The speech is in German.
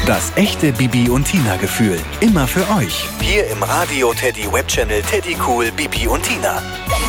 Das echte Bibi und Tina Gefühl. Immer für euch. Hier im Radio Teddy Webchannel Teddy Cool Bibi und Tina.